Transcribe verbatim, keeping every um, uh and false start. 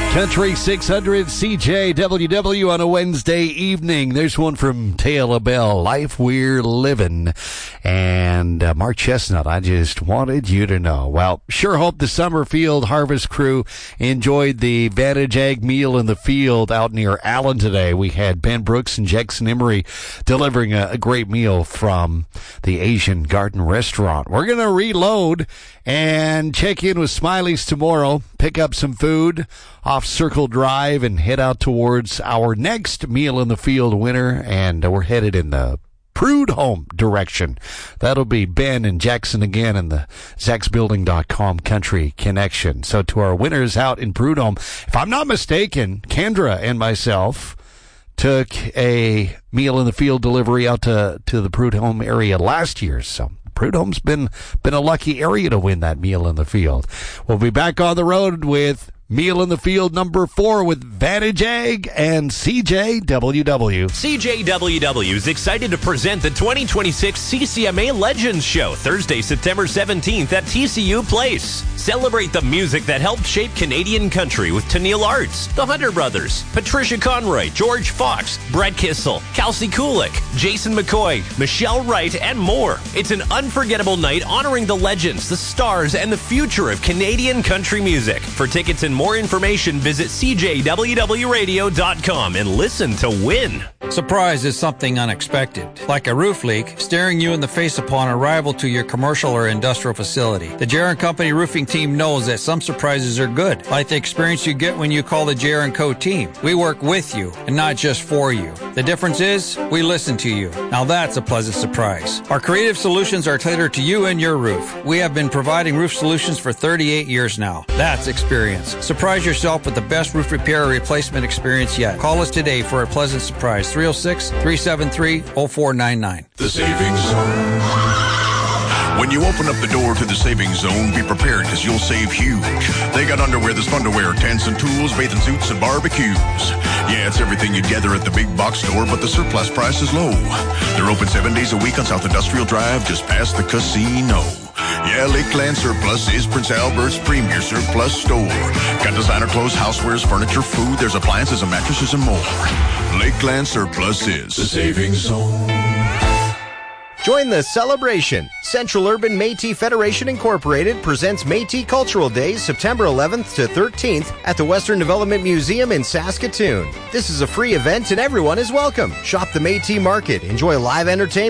Country six hundred C J W W on a Wednesday evening. There's one from Taylor Bell, Life We're Living. And uh, Mark Chestnut, I just wanted you to know. Well, sure hope the Summerfield Harvest crew enjoyed the Vantage Ag meal in the field out near Allen today. We had Ben Brooks and Jackson Emery delivering a, a great meal from the Asian Garden Restaurant. We're going to reload and check in with Smiley's tomorrow, pick up some food off Circle Drive, and head out towards our next meal in the field winner, and we're headed in the Prudhomme direction. That'll be Ben and Jackson again in the Zach's Building dot com Country Connection. So to our winners out in Prudhomme, if I'm not mistaken, Kendra and myself took a meal in the field delivery out to, to the Prudhomme area last year, so Prudhomme's been been a lucky area to win that meal in the field. We'll be back on the road with Meal in the Field number four with Vantage Ag and C J W W. C J W W is excited to present the twenty twenty-six C C M A Legends Show Thursday, September seventeenth at T C U Place. Celebrate the music that helped shape Canadian country with Tennille Arts, the Hunter Brothers, Patricia Conroy, George Fox, Brett Kissel, Kelsey Kulik, Jason McCoy, Michelle Wright, and more. It's an unforgettable night honoring the legends, the stars, and the future of Canadian country music. For tickets and more information, visit C J W W radio dot com and listen to win. Surprise is something unexpected, like a roof leak staring you in the face upon arrival to your commercial or industrial facility. The J R and Company roofing team knows that some surprises are good, like the experience you get when you call the J R and Co team. We work with you and not just for you. The difference is we listen to you. Now that's a pleasant surprise. Our creative solutions are tailored to you and your roof. We have been providing roof solutions for thirty-eight years now. That's experience. Surprise yourself with the best roof repair or replacement experience yet. Call us today for a pleasant surprise. three oh six, three seven three, oh four nine nine. The Savings Zone. When you open up the door to the Savings Zone, be prepared because you'll save huge. They got underwear that's fun to wear, tents and tools, bathing suits and barbecues. Yeah, it's everything you'd gather at the big box store, but the surplus price is low. They're open seven days a week on South Industrial Drive, just past the casino. Yeah, Lakeland Surplus is Prince Albert's premier surplus store. Got designer clothes, housewares, furniture, food. There's appliances and mattresses and more. Lakeland Surplus is the Savings Zone. Join the celebration. Central Urban Métis Federation Incorporated presents Métis Cultural Days September eleventh to thirteenth at the Western Development Museum in Saskatoon. This is a free event and everyone is welcome. Shop the Métis Market, enjoy live entertainment,